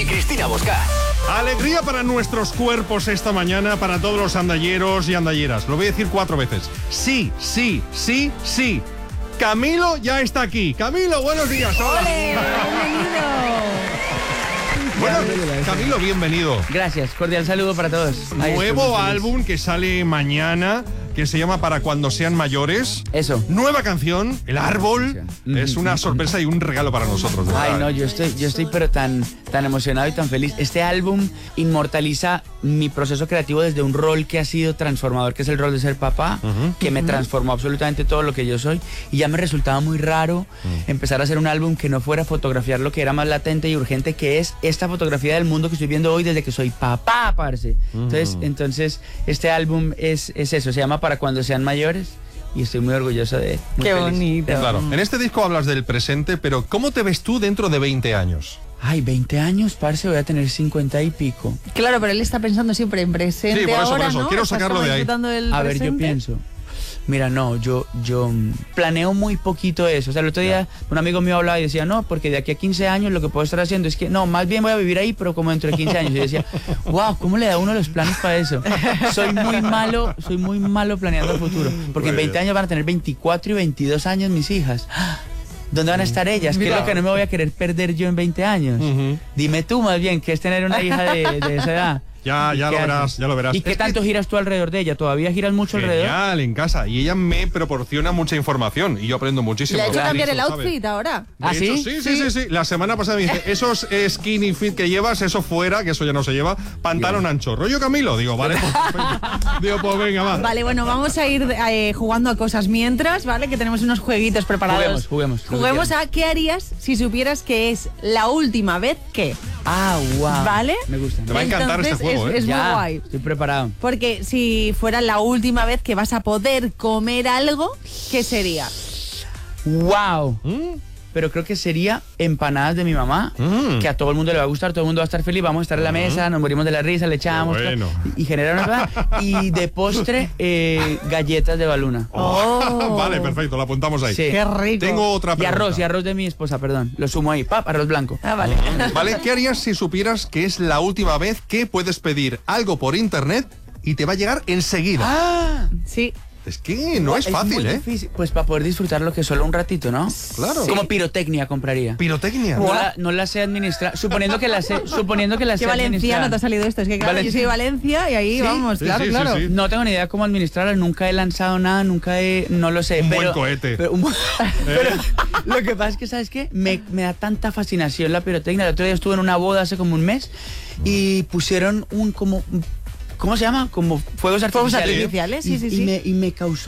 y Cristina Bosca. Alegría para nuestros cuerpos esta mañana, para todos los andalleros y andalleras. Lo voy a decir 4 veces. Sí, sí, sí, sí. Camilo ya está aquí. Camilo, buenos días. Hola. ¡Ole! ¡Bienvenido! Bueno, Camilo, bienvenido. Gracias, cordial saludo para todos. Nuevo álbum que sale mañana, que se llama Para cuando sean mayores. Eso. Nueva canción, El Árbol. Es una sorpresa y un regalo para nosotros. ¿Verdad? Ay, no, yo estoy pero tan emocionado y tan feliz. Este álbum inmortaliza mi proceso creativo desde un rol que ha sido transformador, que es el rol de ser papá, que me transformó absolutamente todo lo que yo soy. Y ya me resultaba muy raro empezar a hacer un álbum que no fuera a fotografiar lo que era más latente y urgente, que es esta fotografía del mundo que estoy viendo hoy desde que soy papá, parce. Entonces, este álbum es eso, se llama Para cuando sean mayores. Y estoy muy orgulloso de él. Qué feliz. Bonito. Claro. En este disco hablas del presente, pero ¿cómo te ves tú dentro de 20 años? Ay, 20 años, parce, voy a tener 50 y pico. Claro, pero él está pensando siempre en presente. Sí, por eso, ahora, por eso. ¿no? Quiero Estás sacarlo como de ahí. disfrutando del A ver, presente. yo pienso. Mira, no, yo planeo muy poquito eso. O sea, el otro día un amigo mío hablaba y decía, no, porque de aquí a 15 años lo que puedo estar haciendo es que, no, más bien voy a vivir ahí, pero como dentro de 15 años. Y yo decía, wow, ¿cómo le da uno los planes para eso? Soy muy malo planeando el futuro. Porque en 20 años van a tener 24 y 22 años mis hijas. ¿Dónde van a estar ellas? ¿Qué es lo que no me voy a querer perder yo en 20 años? Dime tú más bien, ¿qué es tener una hija de esa edad? Ya lo verás, ya lo verás. ¿Y qué tanto giras tú alrededor de ella? ¿Todavía giras mucho alrededor? Genial, en casa. Y ella me proporciona mucha información y yo aprendo muchísimo. Le ha hecho Claro, cambiar el ¿sabes? outfit ahora. ¿Ah, De hecho, sí? sí. La semana pasada me dice, esos skinny fit que llevas, eso fuera, que eso ya no se lleva, pantalón ancho. ¿Rollo Camilo? Digo, vale, pues, digo, pues venga, va. Vale, bueno, vamos a ir jugando a cosas mientras, ¿vale? Que tenemos unos jueguitos preparados. Juguemos. Juguemos a ¿qué harías si supieras que es la última vez que? Ah, wow. ¿Vale? Me gusta. Te va a encantar Entonces, este juego, es muy Ya, guay. estoy preparado. Porque si fuera la última vez que vas a poder comer algo, ¿qué sería? Wow. Pero creo que sería empanadas de mi mamá, que a todo el mundo le va a gustar, todo el mundo va a estar feliz, vamos a estar en la mesa, nos morimos de la risa, le echamos bueno. y genera una y de postre galletas de Baluna. Vale, perfecto, lo apuntamos ahí. Sí. ¡Qué rico! Tengo otra pregunta. Y arroz de mi esposa, perdón. Lo sumo ahí, arroz blanco. Ah, vale. ¿Vale? ¿Qué harías si supieras que es la última vez que puedes pedir algo por internet y te va a llegar enseguida? Ah, Sí. Es que no es fácil, muy ¿eh? difícil. Pues para poder disfrutarlo que solo un ratito, ¿no? Claro. Como pirotecnia compraría. Pirotecnia. No la sé administrar. Suponiendo que la sé ¿Qué administrar. valenciano te ha salido esto? Es que claro, yo soy de Valencia y ahí ¿Sí? vamos, Sí, claro, sí, claro. sí. No tengo ni idea cómo administrarla, nunca he lanzado nada, no lo sé. Un pero, buen cohete. Pero lo que pasa es que, ¿sabes qué? Me da tanta fascinación la pirotecnia. El otro día estuve en una boda hace como un mes y pusieron ¿cómo se llama? Como fuegos artificiales. Fuegos artificiales, sí. Y me causó